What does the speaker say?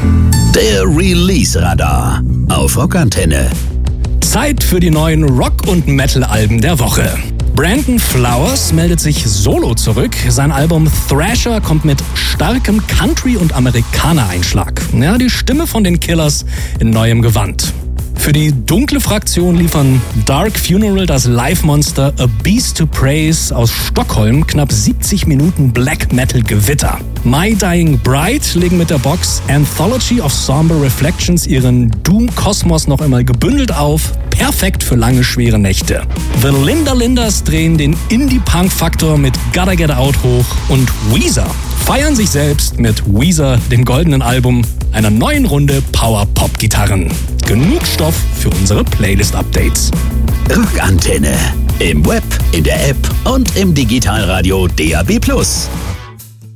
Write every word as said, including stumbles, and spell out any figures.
Der Release-Radar auf Rockantenne. Zeit für die neuen Rock- und Metal-Alben der Woche. Brandon Flowers meldet sich solo zurück. Sein Album Thrasher kommt mit starkem Country- und Amerikaner-Einschlag. Ja, die Stimme von den Killers in neuem Gewand. Für die dunkle Fraktion liefern Dark Funeral das Live-Monster A Beast to Praise aus Stockholm knapp siebzig Minuten Black Metal Gewitter. My Dying Bride legen mit der Box Anthology of Somber Reflections ihren Doom-Kosmos noch einmal gebündelt auf. Perfekt für lange, schwere Nächte. The Linda Lindas drehen den Indie-Punk-Faktor mit Gotta Get Out hoch und Weezer feiern sich selbst mit Weezer, dem goldenen Album, einer neuen Runde Power-Pop-Gitarren. Genug Stoff für unsere Playlist-Updates. Rockantenne. Im Web, in der App und im Digitalradio D A B plus.